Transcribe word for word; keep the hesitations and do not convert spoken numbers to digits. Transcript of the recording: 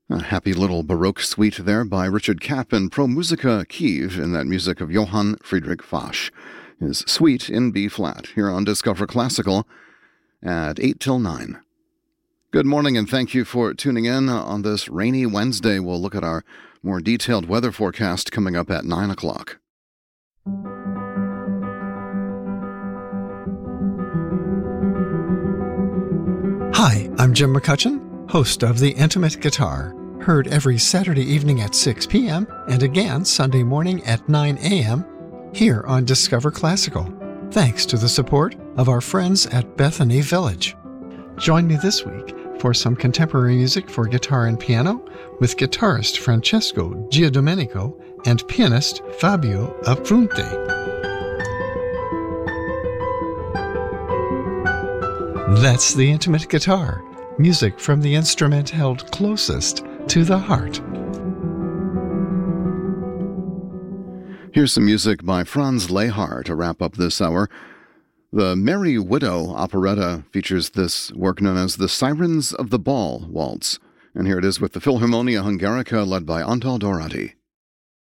A happy little Baroque suite there by Richard Kapp and Pro Musica Kiev in that music of Johann Friedrich Fasch. His suite in B-flat here on Discover Classical at eight till nine. Good morning and thank you for tuning in on this rainy Wednesday. We'll look at our more detailed weather forecast coming up at nine o'clock. Hi, I'm Jim McCutcheon, host of The Intimate Guitar, heard every Saturday evening at six p.m. and again Sunday morning at nine a.m. here on Discover Classical, thanks to the support of our friends at Bethany Village. Join me this week for some contemporary music for guitar and piano with guitarist Francesco Giandomenico and pianist Fabio Appunti. That's The Intimate Guitar, music from the instrument held closest to the heart. Here's some music by Franz Lehár to wrap up this hour. The Merry Widow operetta features this work known as the Sirens of the Ball Waltz. And here it is with the Philharmonia Hungarica led by Antal Dorati.